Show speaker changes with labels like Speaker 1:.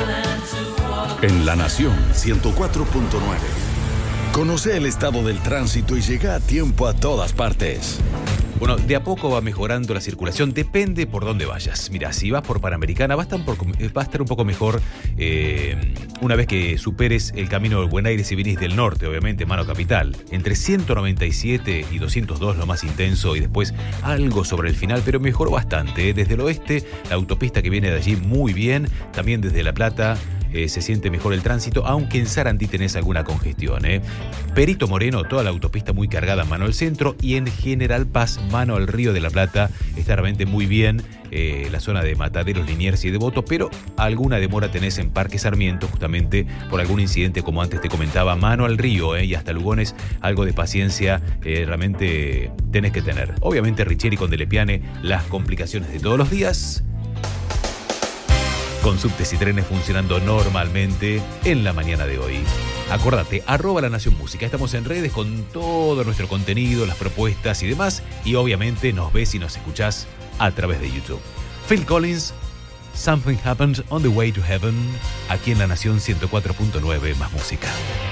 Speaker 1: En La Nación 104.9. Conoce el estado del tránsito y llega a tiempo a todas partes.
Speaker 2: Bueno, de a poco va mejorando la circulación, depende por dónde vayas. Mira, si vas por Panamericana va a estar un poco mejor una vez que superes el camino del Buen Aire si venís del norte, obviamente, mano capital. Entre 197 y 202 lo más intenso y después algo sobre el final, pero mejoró bastante. Desde el oeste, la autopista que viene de allí muy bien, también desde La Plata. Se siente mejor el tránsito, aunque en Sarandí tenés alguna congestión. Perito Moreno, toda la autopista muy cargada mano al centro, y en General Paz, mano al Río de la Plata, está realmente muy bien la zona de Mataderos, Liniers y Devoto, pero alguna demora tenés en Parque Sarmiento, justamente por algún incidente, como antes te comentaba, mano al río, y hasta Lugones, algo de paciencia realmente tenés que tener. Obviamente Richieri con Delepiane, las complicaciones de todos los días, con subtes y trenes funcionando normalmente en la mañana de hoy. Acordate, @La Nación Música. Estamos en redes con todo nuestro contenido, las propuestas y demás. Y obviamente nos ves y nos escuchás a través de YouTube. Phil Collins, Something Happened on the Way to Heaven, aquí en La Nación 104.9, más música.